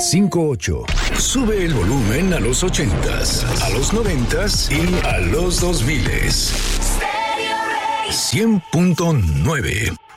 58. Sube el volumen a los 80s, a los 90s y a los 2000s. 100.9